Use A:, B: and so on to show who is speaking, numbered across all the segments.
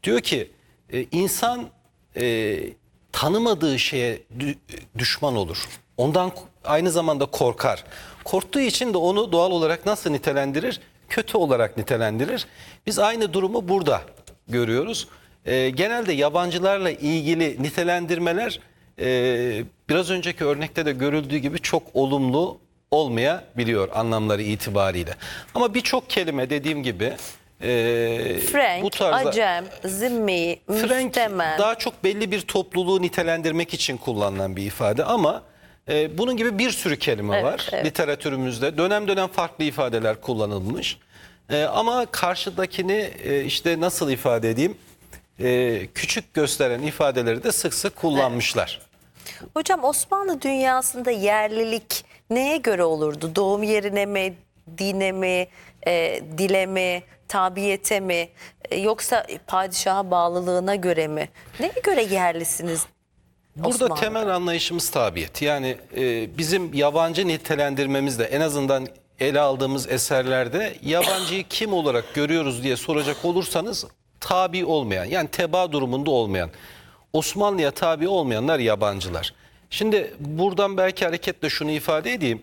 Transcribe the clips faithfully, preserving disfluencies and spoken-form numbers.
A: Diyor ki e, insan e, tanımadığı şeye düşman olur. Ondan aynı zamanda korkar. Korktuğu için de onu doğal olarak nasıl nitelendirir? Kötü olarak nitelendirir. Biz aynı durumu burada görüyoruz. E, genelde yabancılarla ilgili nitelendirmeler e, biraz önceki örnekte de görüldüğü gibi çok olumlu olmayabiliyor anlamları itibariyle. Ama birçok kelime dediğim gibi e,
B: Frank,
A: bu tarzda,
B: Acem, Zimmi,
A: Frank
B: Müstemen.
A: daha çok belli bir topluluğu nitelendirmek için kullanılan bir ifade ama e, bunun gibi bir sürü kelime
B: Evet,
A: var
B: evet.
A: literatürümüzde. Dönem dönem farklı ifadeler kullanılmış. E, ama karşıdakini e, işte nasıl ifade edeyim? E, küçük gösteren ifadeleri de sık sık kullanmışlar.
B: Hocam Osmanlı dünyasında yerlilik neye göre olurdu? Doğum yerine mi, dine mi, e, dile mi, tabiyete mi, e, yoksa padişaha bağlılığına göre mi? Neye göre yerlisiniz?
A: Burada
B: Osmanlı'da?
A: temel anlayışımız tabiyet. Yani e, bizim yabancı nitelendirmemizde en azından ele aldığımız eserlerde yabancıyı kim olarak görüyoruz diye soracak olursanız tabi olmayan, yani tebaa durumunda olmayan, Osmanlı'ya tabi olmayanlar yabancılar. Şimdi buradan belki hareketle şunu ifade edeyim.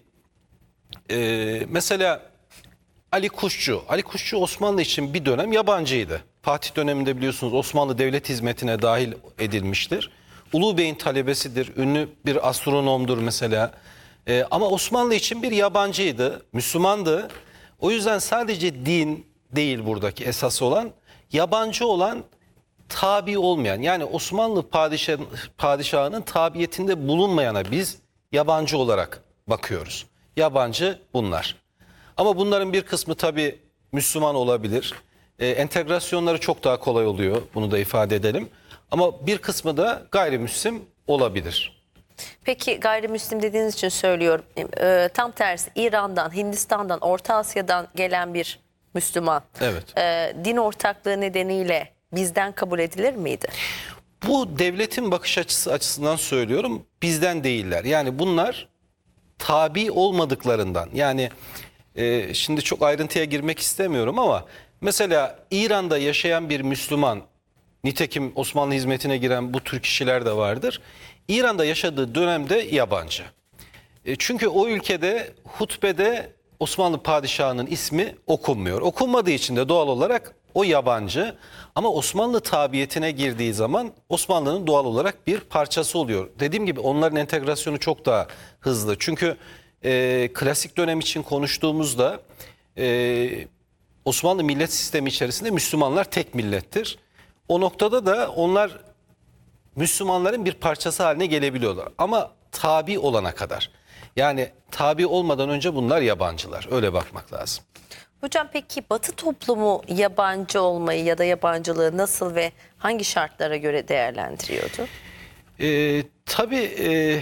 A: E, mesela Ali Kuşçu. Ali Kuşçu Osmanlı için bir dönem yabancıydı. Fatih döneminde biliyorsunuz Osmanlı devlet hizmetine dahil edilmiştir. Ulu Bey'in talebesidir, ünlü bir astronomdur mesela. Ee, ama Osmanlı için bir yabancıydı, Müslümandı. O yüzden sadece din değil buradaki esas olan, yabancı olan, tabi olmayan, yani Osmanlı padişah, padişahının tabiyetinde bulunmayana biz yabancı olarak bakıyoruz. Yabancı bunlar. Ama bunların bir kısmı tabii Müslüman olabilir. Ee, entegrasyonları çok daha kolay oluyor, bunu da ifade edelim. Ama bir kısmı da gayrimüslim olabilir.
B: Peki gayrimüslim dediğiniz için söylüyorum. E, tam tersi İran'dan, Hindistan'dan, Orta Asya'dan gelen bir Müslüman.
A: Evet.
B: E, din ortaklığı nedeniyle bizden kabul edilir miydi?
A: Bu devletin bakış açısı açısından söylüyorum, bizden değiller. Yani bunlar tabi olmadıklarından, yani e, şimdi çok ayrıntıya girmek istemiyorum ama mesela İran'da yaşayan bir Müslüman, nitekim Osmanlı hizmetine giren bu tür kişiler de vardır. İran'da yaşadığı dönemde yabancı. E, çünkü o ülkede hutbede Osmanlı padişahının ismi okunmuyor. Okunmadığı için de doğal olarak o yabancı. Ama Osmanlı tabiyetine girdiği zaman Osmanlı'nın doğal olarak bir parçası oluyor. Dediğim gibi onların entegrasyonu çok daha hızlı. Çünkü e, klasik dönem için konuştuğumuzda e, Osmanlı millet sistemi içerisinde Müslümanlar tek millettir. O noktada da onlar Müslümanların bir parçası haline gelebiliyorlar. Ama tabi olana kadar. Yani tabi olmadan önce bunlar yabancılar. Öyle bakmak lazım.
B: Hocam peki Batı toplumu yabancı olmayı ya da yabancılığı nasıl ve hangi şartlara göre değerlendiriyordu?
A: Ee, tabii e,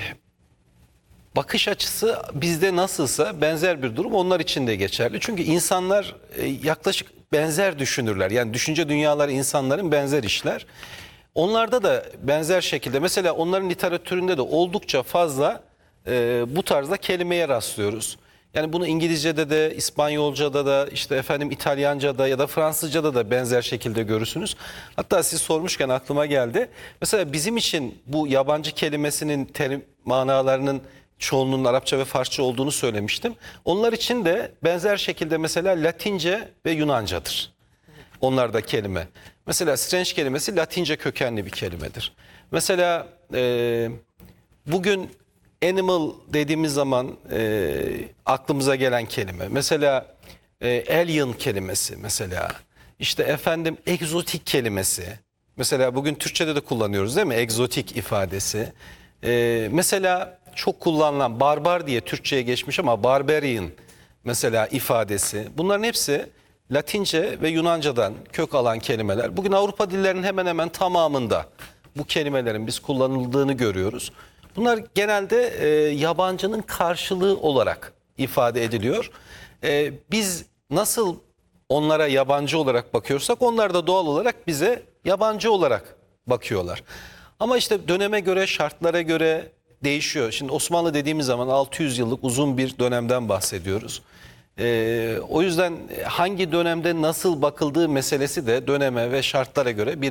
A: bakış açısı bizde nasılsa benzer bir durum onlar için de geçerli. Çünkü insanlar e, yaklaşık benzer düşünürler. Yani düşünce dünyaları insanların benzer işler. Onlarda da benzer şekilde mesela onların literatüründe de oldukça fazla e, bu tarzda kelimeye rastlıyoruz. Yani bunu İngilizce'de de, İspanyolca'da da, işte efendim İtalyanca'da ya da Fransızca'da da benzer şekilde görürsünüz. Hatta siz sormuşken aklıma geldi. Mesela bizim için bu yabancı kelimesinin terim manalarının çoğunluğunun Arapça ve Farsça olduğunu söylemiştim. Onlar için de benzer şekilde mesela Latince ve Yunanca'dır. Onlar da kelime. Mesela strange kelimesi Latince kökenli bir kelimedir. Mesela e, bugün animal dediğimiz zaman e, aklımıza gelen kelime. Mesela e, alien kelimesi mesela. İşte efendim egzotik kelimesi. Mesela bugün Türkçe'de de kullanıyoruz değil mi? Egzotik ifadesi. E, mesela çok kullanılan barbar diye Türkçe'ye geçmiş ama barbarian mesela ifadesi. Bunların hepsi Latince ve Yunanca'dan kök alan kelimeler. Bugün Avrupa dillerinin hemen hemen tamamında bu kelimelerin biz kullanıldığını görüyoruz. Bunlar genelde e, yabancının karşılığı olarak ifade ediliyor. E, biz nasıl onlara yabancı olarak bakıyorsak onlar da doğal olarak bize yabancı olarak bakıyorlar. Ama işte döneme göre, şartlara göre değişiyor. Şimdi Osmanlı dediğimiz zaman altı yüz yıllık uzun bir dönemden bahsediyoruz. Ee, o yüzden hangi dönemde nasıl bakıldığı meselesi de döneme ve şartlara göre bir